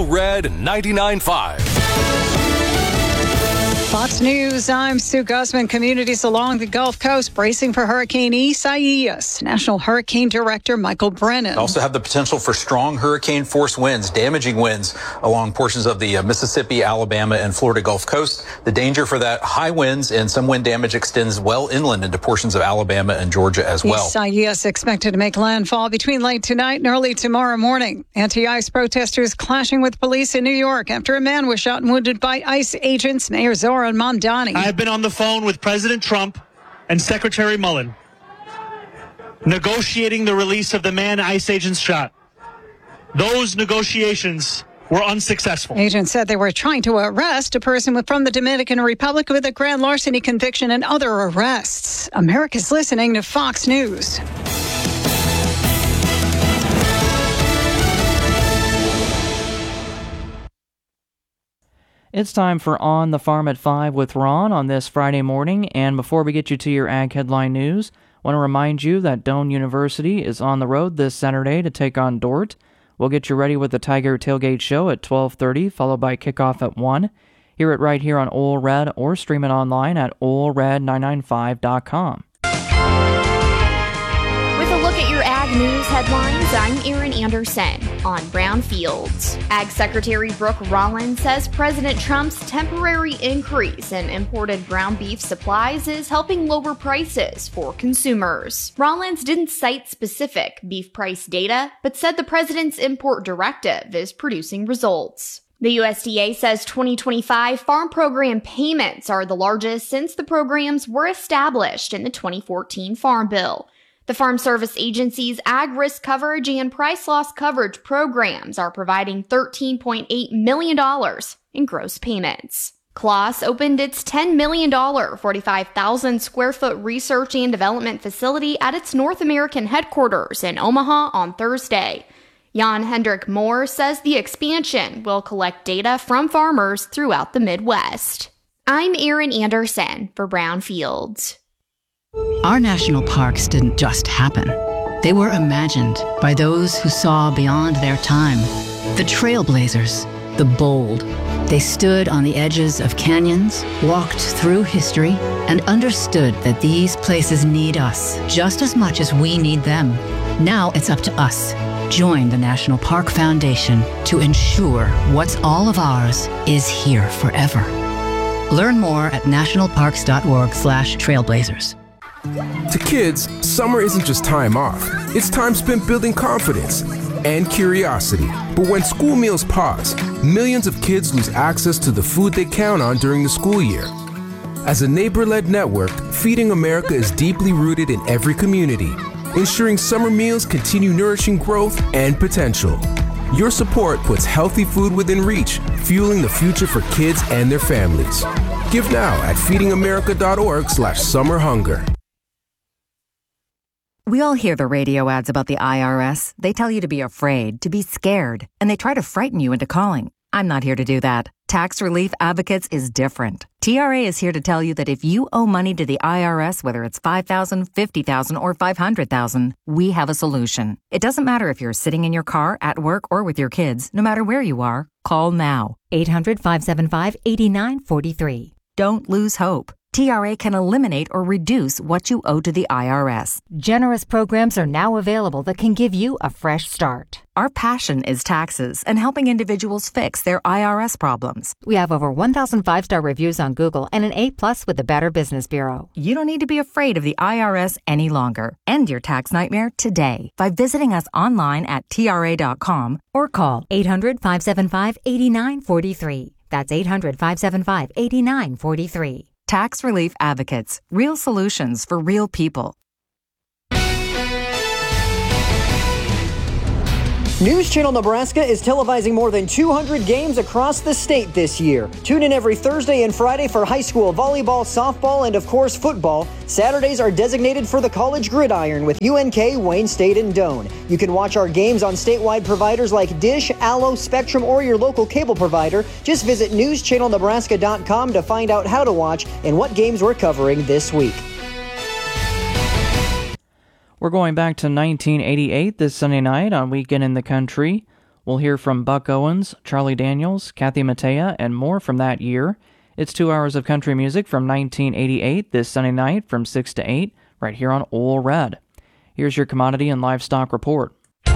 Ole Red 99.5. Fox News, I'm Sue Guzman. Communities along the Gulf Coast bracing for Hurricane Isaias. National Hurricane Director Michael Brennan. Also have the potential for strong hurricane force winds, damaging winds along portions of the Mississippi, Alabama, and Florida Gulf Coast. The danger for that high winds and some wind damage extends well inland into portions of Alabama and Georgia as well. Isaias expected to make landfall between late tonight and early tomorrow morning. Anti-ICE protesters clashing with police in New York after a man was shot and wounded by ICE agents. Mayor Zoran Mamdani. I've been on the phone with President Trump and Secretary Mullen, negotiating the release of the man ICE agents shot. Those negotiations were unsuccessful. Agents said they were trying to arrest a person from the Dominican Republic with a grand larceny conviction and other arrests. America's listening to Fox News. It's time for On the Farm at 5 with Ron on this Friday morning. And before we get you to your Ag Headline News, I want to remind you that Doane University is on the road this Saturday to take on Dordt. We'll get you ready with the Tiger Tailgate Show at 12:30, followed by kickoff at 1. Hear it right here on Ole Red or stream it online at olered995.com. With a look at your Ag News headlines, I'm Erin Anderson on Brownfields. Ag Secretary Brooke Rollins says President Trump's temporary increase in imported ground beef supplies is helping lower prices for consumers. Rollins didn't cite specific beef price data, but said the president's import directive is producing results. The USDA says 2025 farm program payments are the largest since the programs were established in the 2014 Farm Bill. The Farm Service Agency's Ag Risk Coverage and Price Loss Coverage programs are providing $13.8 million in gross payments. Claas opened its $10 million, 45,000 square foot research and development facility at its North American headquarters in Omaha on Thursday. Jan Hendrik Moore says the expansion will collect data from farmers throughout the Midwest. I'm Erin Anderson for Brownfields. Our national parks didn't just happen. They were imagined by those who saw beyond their time. The trailblazers, the bold. They stood on the edges of canyons, walked through history, and understood that these places need us just as much as we need them. Now it's up to us. Join the National Park Foundation to ensure what's all of ours is here forever. Learn more at nationalparks.org/trailblazers. To kids, summer isn't just time off. It's time spent building confidence and curiosity. But when school meals pause, millions of kids lose access to the food they count on during the school year. As a neighbor-led network, Feeding America is deeply rooted in every community, ensuring summer meals continue nourishing growth and potential. Your support puts healthy food within reach, fueling the future for kids and their families. Give now at feedingamerica.org/summerhunger. We all hear the radio ads about the IRS. They tell you to be afraid, to be scared, and they try to frighten you into calling. I'm not here to do that. Tax Relief Advocates is different. TRA is here to tell you that if you owe money to the IRS, whether it's $5,000, $50,000, or $500,000, we have a solution. It doesn't matter if you're sitting in your car, at work, or with your kids. No matter where you are, call now. 800-575-8943. Don't lose hope. TRA can eliminate or reduce what you owe to the IRS. Generous programs are now available that can give you a fresh start. Our passion is taxes and helping individuals fix their IRS problems. We have over 1,000 5-star reviews on Google and an A+ with the Better Business Bureau. You don't need to be afraid of the IRS any longer. End your tax nightmare today by visiting us online at TRA.com or call 800-575-8943. That's 800-575-8943. Tax Relief Advocates. Real solutions for real people. News Channel Nebraska is televising more than 200 games across the state this year. Tune in every Thursday and Friday for high school volleyball, softball, and of course football. Saturdays are designated for the college gridiron with UNK, Wayne State, and Doane. You can watch our games on statewide providers like Dish, Allo, Spectrum, or your local cable provider. Just visit newschannelnebraska.com to find out how to watch and what games we're covering this week. We're going back to 1988 this Sunday night on Weekend in the Country. We'll hear from Buck Owens, Charlie Daniels, Kathy Mattea, and more from that year. It's 2 hours of country music from 1988 this Sunday night from 6 to 8, right here on Ole Red. Here's your commodity and livestock report.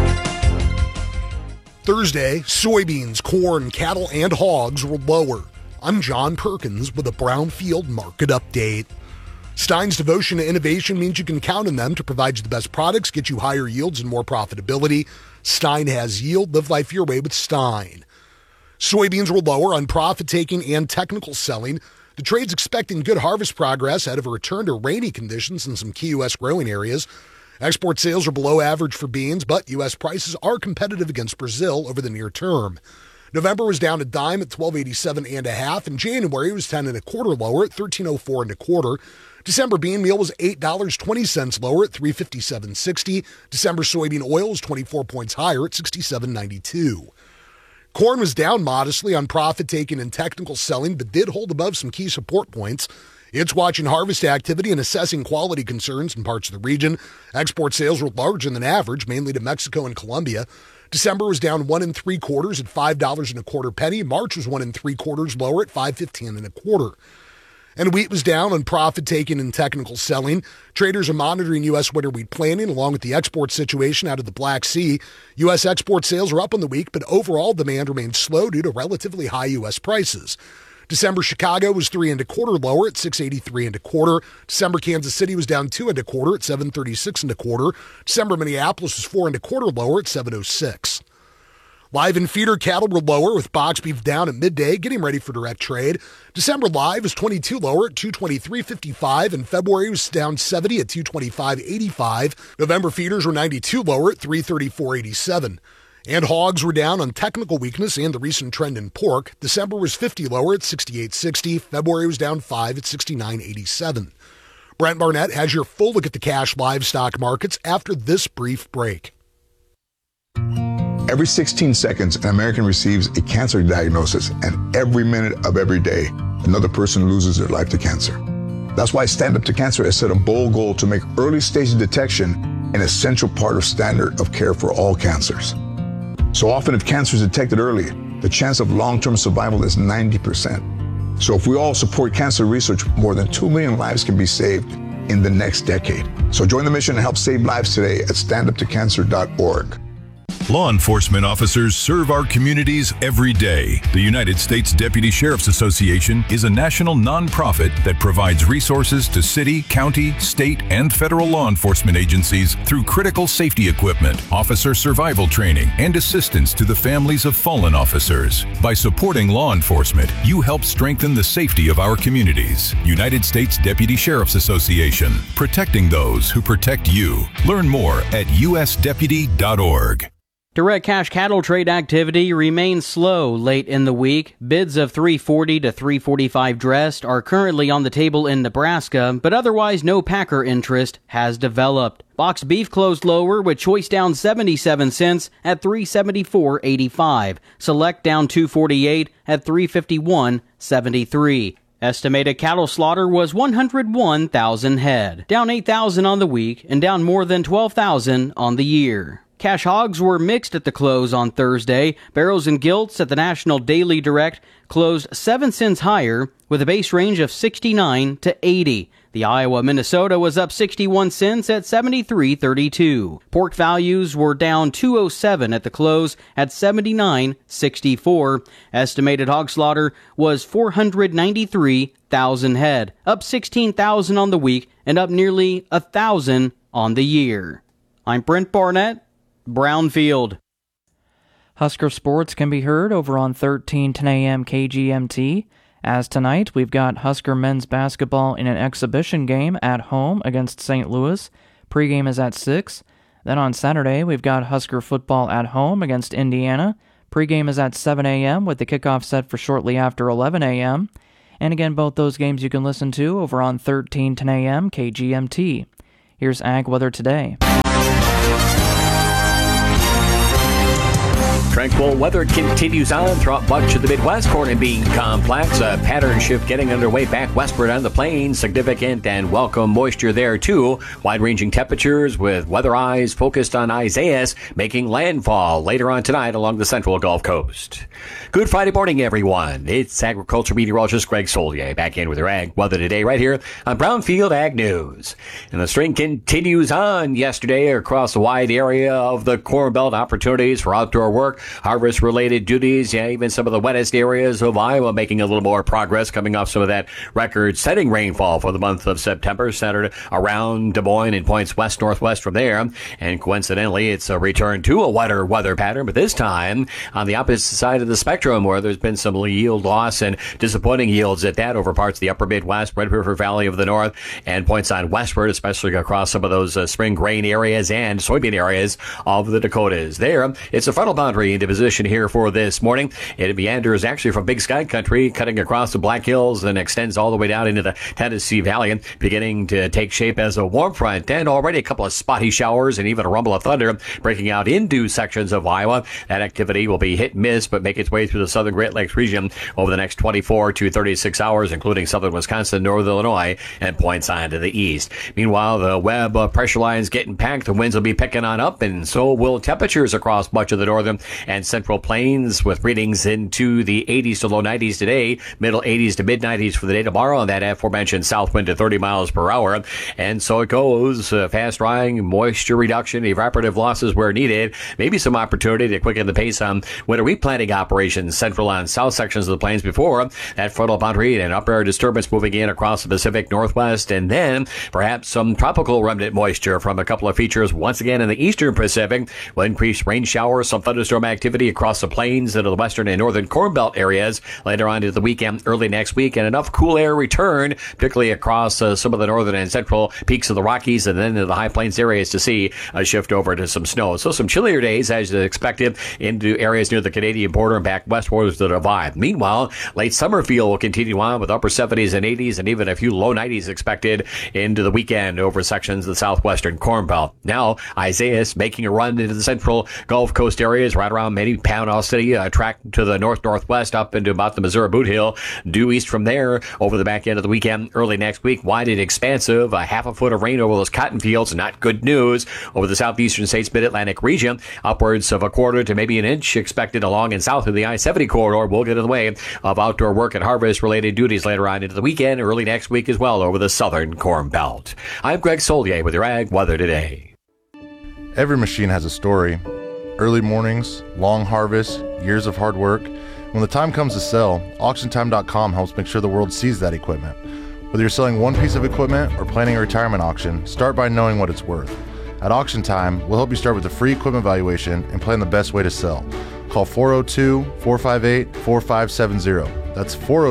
Thursday, soybeans, corn, cattle, and hogs were lower. I'm John Perkins with a Brownfield Market Update. Stein's devotion to innovation means you can count on them to provide you the best products, get you higher yields and more profitability. Stein has yield. Live life your way with Stein. Soybeans were lower on profit-taking and technical selling. The trade's expecting good harvest progress out of a return to rainy conditions in some key U.S. growing areas. Export sales are below average for beans, but U.S. prices are competitive against Brazil over the near term. November was down a dime at $12.87.5, and January was 10 1/4 lower at $13.04 1/4. December bean meal was $8.20 lower at $357.60. December soybean oil was 24 points higher at $67.92. Corn was down modestly on profit-taking and technical selling, but did hold above some key support points. It's watching harvest activity and assessing quality concerns in parts of the region. Export sales were larger than average, mainly to Mexico and Colombia. December was down 1 3/4 at $5.25. March was 1 3/4 lower at $5.15 1/4. And wheat was down on profit-taking and technical selling. Traders are monitoring U.S. winter wheat planting along with the export situation out of the Black Sea. U.S. export sales are up on the week, but overall demand remains slow due to relatively high U.S. prices. December Chicago was 3 1/4 lower at $6.83 1/4. December Kansas City was down 2 1/4 at $7.36 1/4. December Minneapolis was 4 1/4 lower at $7.06. Live and feeder cattle were lower, with box beef down at midday, getting ready for direct trade. December live was 22 lower at $223.55, and February was down 70 at $225.85. November feeders were 92 lower at $334.87. And hogs were down on technical weakness and the recent trend in pork. December was 50 lower at $68.60. February was down 5 at $69.87. Brent Barnett has your full look at the cash livestock markets after this brief break. Every 16 seconds, an American receives a cancer diagnosis, and every minute of every day, another person loses their life to cancer. That's why Stand Up to Cancer has set a bold goal to make early stage detection an essential part of standard of care for all cancers. So often, if cancer is detected early, the chance of long-term survival is 90%. So if we all support cancer research, more than 2 million lives can be saved in the next decade. So join the mission and help save lives today at standuptocancer.org. Law enforcement officers serve our communities every day. The United States Deputy Sheriff's Association is a national nonprofit that provides resources to city, county, state, and federal law enforcement agencies through critical safety equipment, officer survival training, and assistance to the families of fallen officers. By supporting law enforcement, you help strengthen the safety of our communities. United States Deputy Sheriff's Association, protecting those who protect you. Learn more at usdeputy.org. Direct cash cattle trade activity remains slow late in the week. Bids of $340 to $345 dressed are currently on the table in Nebraska, but otherwise no packer interest has developed. Box beef closed lower, with choice down 77 cents at $374.85. Select down $2.48 at $351.73. Estimated cattle slaughter was 101,000 head, down 8,000 on the week and down more than 12,000 on the year. Cash hogs were mixed at the close on Thursday. Barrows and gilts at the National Daily Direct closed 7 cents higher, with a base range of 69 to 80. The Iowa Minnesota was up 61 cents at 73.32. Pork values were down 207 at the close at 79.64. Estimated hog slaughter was 493,000 head, up 16,000 on the week and up nearly 1,000 on the year. I'm Brent Barnett, Brownfield. Husker Sports can be heard over on 1310 AM KGMT. As tonight, we've got Husker men's basketball in an exhibition game at home against St. Louis. Pregame is at 6. Then on Saturday, we've got Husker football at home against Indiana. Pregame is at 7 a.m. with the kickoff set for shortly after 11 a.m. And again, both those games you can listen to over on 1310 AM KGMT. Here's Ag Weather Today. Tranquil weather continues on throughout much of the Midwest corn and bean complex. A pattern shift getting underway back westward on the plains. Significant and welcome moisture there, too. Wide-ranging temperatures with weather eyes focused on Isaias making landfall later on tonight along the central Gulf Coast. Good Friday morning, everyone. It's agriculture meteorologist Greg Solier back in with your ag weather today right here on Brownfield Ag News. And the string continues on yesterday across a wide area of the Corn Belt. Opportunities for outdoor work, harvest-related duties, even some of the wettest areas of Iowa making a little more progress, coming off some of that record-setting rainfall for the month of September, centered around Des Moines and points west-northwest from there. And coincidentally, it's a return to a wetter weather pattern, but this time on the opposite side of the spectrum, where there's been some yield loss and disappointing yields at that over parts of the upper Midwest, Red River Valley of the North, and points on westward, especially across some of those spring grain areas and soybean areas of the Dakotas. There, it's a frontal boundary into position here for this morning. It meanders actually from Big Sky Country, cutting across the Black Hills and extends all the way down into the Tennessee Valley, and beginning to take shape as a warm front, and already a couple of spotty showers and even a rumble of thunder breaking out into sections of Iowa. That activity will be hit and miss, but make its way through the southern Great Lakes region over the next 24 to 36 hours, including southern Wisconsin, northern Illinois, and points on to the east. Meanwhile, the web of pressure lines getting packed. The winds will be picking on up, and so will temperatures across much of the northern and central plains, with readings into the 80s to low 90s today, middle 80s to mid 90s for the day tomorrow, and that aforementioned south wind to 30 miles per hour. And so it goes. Fast drying, moisture reduction, evaporative losses where needed. Maybe some opportunity to quicken the pace on winter wheat planting operations central and south sections of the plains before that frontal boundary and upper air disturbance moving in across the Pacific Northwest, and then perhaps some tropical remnant moisture from a couple of features once again in the eastern Pacific will increase rain showers, some thunderstorm activity across the plains into the western and northern Corn Belt areas later on into the weekend, early next week, and enough cool air return, particularly across some of the northern and central peaks of the Rockies and then into the high plains areas to see a shift over to some snow. So some chillier days as expected into areas near the Canadian border and back westward to the Divide. Meanwhile, late summer feel will continue on with upper 70s and 80s and even a few low 90s expected into the weekend over sections of the southwestern Corn Belt. Now, Isaias making a run into the central Gulf Coast areas right around maybe Panama City, track to the north-northwest up into about the Missouri Boot Hill, due east from there over the back end of the weekend, early next week, wide and expansive, a half a foot of rain over those cotton fields, not good news over the southeastern states mid-Atlantic region, upwards of a quarter to maybe an inch expected along and south of the I-70 corridor will get in the way of outdoor work and harvest-related duties later on into the weekend, early next week as well over the southern Corn Belt. I'm Greg Solier with your Ag Weather Today. Every machine has a story. Early mornings, long harvests, years of hard work. When the time comes to sell, AuctionTime.com helps make sure the world sees that equipment. Whether you're selling one piece of equipment or planning a retirement auction, start by knowing what it's worth. At Auction Time, we'll help you start with a free equipment valuation and plan the best way to sell. Call 402-458-4570. That's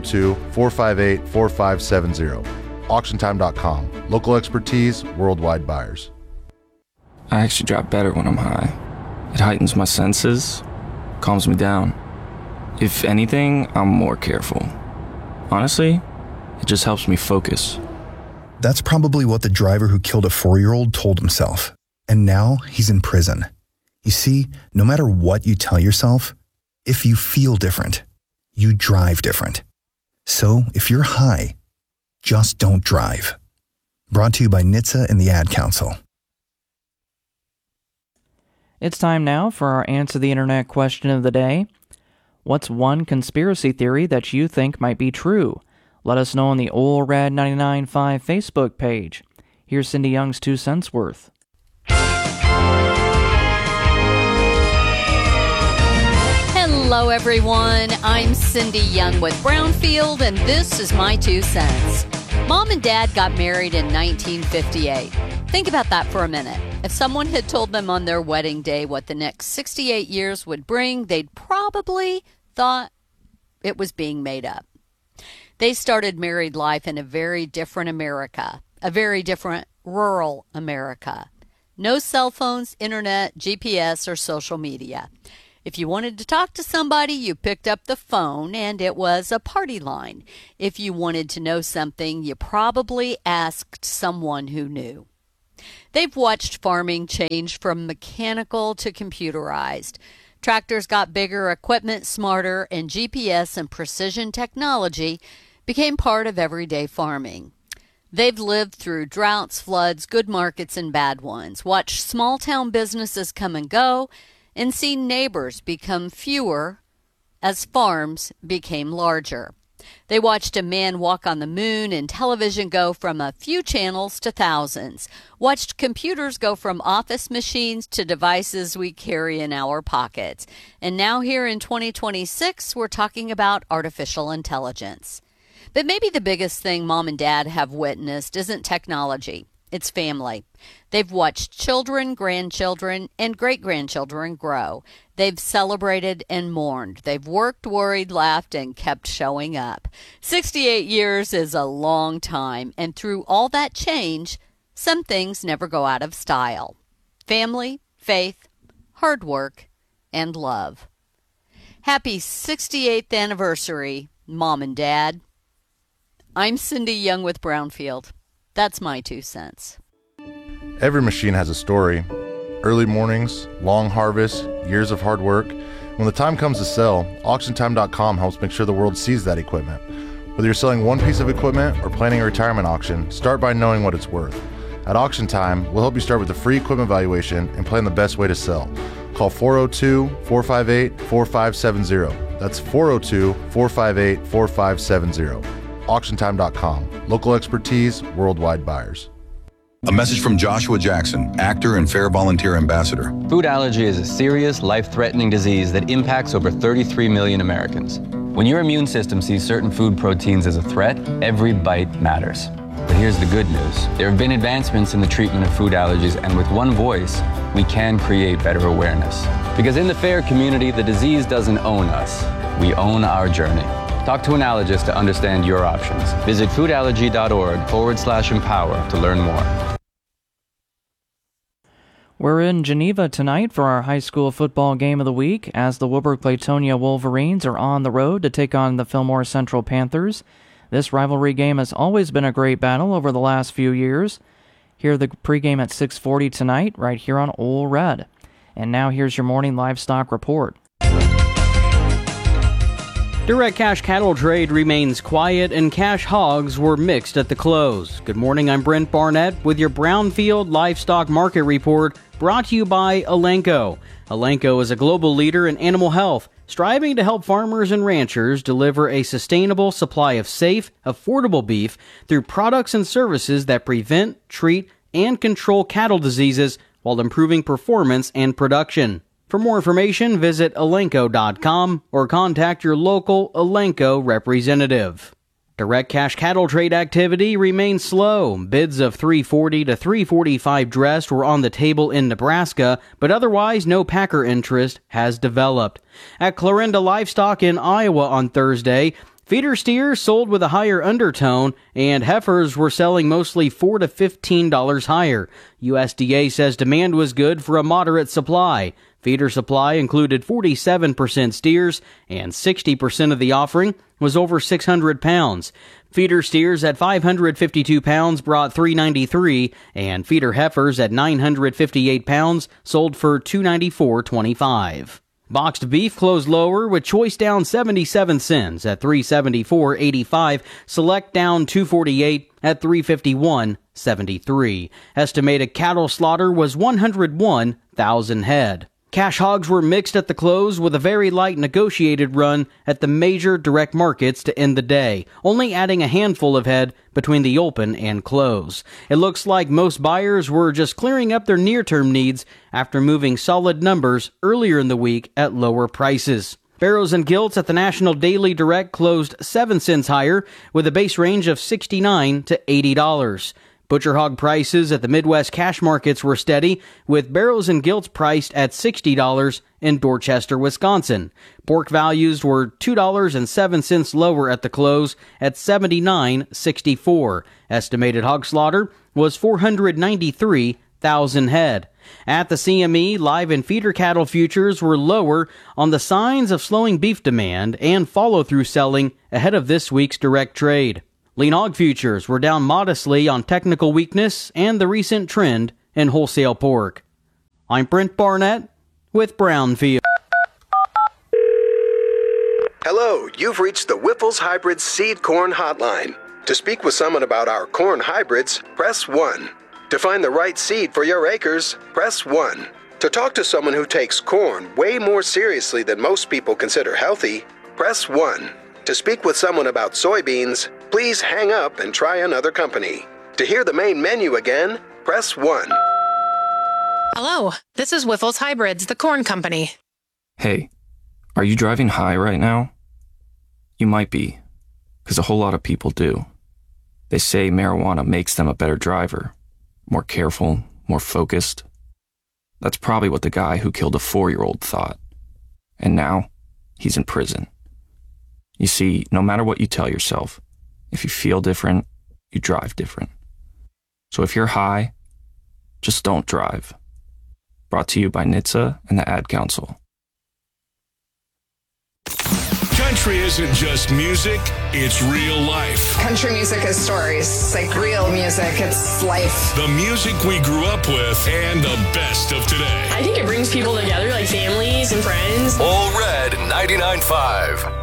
402-458-4570. AuctionTime.com. Local expertise, worldwide buyers. I actually drive better when I'm high. It heightens my senses, calms me down. If anything, I'm more careful. Honestly, it just helps me focus. That's probably what the driver who killed a 4-year-old told himself. And now he's in prison. You see, no matter what you tell yourself, if you feel different, you drive different. So if you're high, just don't drive. Brought to you by NHTSA and the Ad Council. It's time now for our Answer the Internet question of the day. What's one conspiracy theory that you think might be true? Let us know on the Ole Red 99.5 Facebook page. Here's Cindy Young's 2 cents worth. Hello, everyone. I'm Cindy Young with Brownfield, and this is my 2 cents. Mom and Dad got married in 1958. Think about that for a minute. If someone had told them on their wedding day what the next 68 years would bring, they'd probably thought it was being made up. They started married life in a very different America, a very different rural America. No cell phones, internet, GPS, or social media. If you wanted to talk to somebody, you picked up the phone, and it was a party line. If you wanted to know something, you probably asked someone who knew. They've watched farming change from mechanical to computerized. Tractors got bigger, equipment smarter, and GPS and precision technology became part of everyday farming. They've lived through droughts, floods, good markets, and bad ones, watched small-town businesses come and go, and seen neighbors become fewer as farms became larger. They watched a man walk on the moon and television go from a few channels to thousands, watched computers go from office machines to devices we carry in our pockets. And now here in 2026, we're talking about artificial intelligence. But maybe the biggest thing Mom and Dad have witnessed isn't technology. It's family. They've watched children, grandchildren, and great-grandchildren grow. They've celebrated and mourned. They've worked, worried, laughed, and kept showing up. 68 years is a long time, and through all that change, some things never go out of style. Family, faith, hard work, and love. Happy 68th anniversary, Mom and Dad. I'm Cindy Young with Brownfield. That's my 2 cents. Every machine has a story. Early mornings, long harvests, years of hard work. When the time comes to sell, AuctionTime.com helps make sure the world sees that equipment. Whether you're selling one piece of equipment or planning a retirement auction, start by knowing what it's worth. At Auction Time, we'll help you start with a free equipment valuation and plan the best way to sell. Call 402-458-4570. That's 402-458-4570. AuctionTime.com. Local expertise, worldwide buyers. A message from Joshua Jackson, actor and Fair Volunteer Ambassador. Food allergy is a serious, life-threatening disease that impacts over 33 million Americans. When your immune system sees certain food proteins as a threat, every bite matters. But here's the good news. There have been advancements in the treatment of food allergies, and with one voice, we can create better awareness. Because in the FAIR community, the disease doesn't own us. We own our journey. Talk to an allergist to understand your options. Visit foodallergy.org/empower to learn more. We're in Geneva tonight for our high school football game of the week as the Wilburg-Claytonia Wolverines are on the road to take on the Fillmore Central Panthers. This rivalry game has always been a great battle over the last few years. Hear the pregame at 6:40 tonight right here on Ole Red. And now here's your morning livestock report. Direct cash cattle trade remains quiet and cash hogs were mixed at the close. Good morning, I'm Brent Barnett with your Brownfield Livestock Market Report brought to you by Elanco. Elanco is a global leader in animal health, striving to help farmers and ranchers deliver a sustainable supply of safe, affordable beef through products and services that prevent, treat, and control cattle diseases while improving performance and production. For more information, visit Elanco.com or contact your local Elanco representative. Direct cash cattle trade activity remains slow. Bids of $340 to $345 dressed were on the table in Nebraska, but otherwise no packer interest has developed. At Clarinda Livestock in Iowa on Thursday, feeder steers sold with a higher undertone, and heifers were selling mostly $4 to $15 higher. USDA says demand was good for a moderate supply. Feeder supply included 47% steers, and 60% of the offering was over 600 pounds. Feeder steers at 552 pounds brought $393, and feeder heifers at 958 pounds sold for $294.25. Boxed beef closed lower with choice down 77 cents at $374.85, select down $248 at $351.73. Estimated cattle slaughter was 101,000 head. Cash hogs were mixed at the close with a very light negotiated run at the major direct markets to end the day, only adding a handful of head between the open and close. It looks like most buyers were just clearing up their near-term needs after moving solid numbers earlier in the week at lower prices. Barrows and Gilts at the National Daily Direct closed 7 cents higher with a base range of $69 to $80. Butcher hog prices at the Midwest cash markets were steady, with Barrows and Gilts priced at $60 in Dorchester, Wisconsin. Pork values were $2.07 lower at the close at $79.64. Estimated hog slaughter was 493,000 head. At the CME, live and feeder cattle futures were lower on the signs of slowing beef demand and follow-through selling ahead of this week's direct trade. Lean hog futures were down modestly on technical weakness and the recent trend in wholesale pork. I'm Brent Barnett with Brownfield. Hello, you've reached the Whiffles Hybrid Seed Corn Hotline. To speak with someone about our corn hybrids, press 1. To find the right seed for your acres, press 1. To talk to someone who takes corn way more seriously than most people consider healthy, press 1. To speak with someone about soybeans, please hang up and try another company. To hear the main menu again, press 1. Hello, this is Whiffles Hybrids, the corn company. Hey, are you driving high right now? You might be, because a whole lot of people do. They say marijuana makes them a better driver, more careful, more focused. That's probably what the guy who killed a 4-year-old thought. And now, he's in prison. You see, no matter what you tell yourself, if you feel different, you drive different. So if you're high, just don't drive. Brought to you by NHTSA and the Ad Council. Country isn't just music, it's real life. Country music is stories. It's like real music. It's life. The music we grew up with and the best of today. I think it brings people together, like families and friends. All Red 99.5.